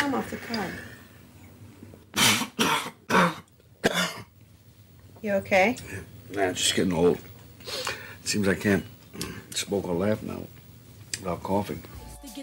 time off the card. You okay? Nah, just getting old. Seems I can't smoke or laugh now without coughing.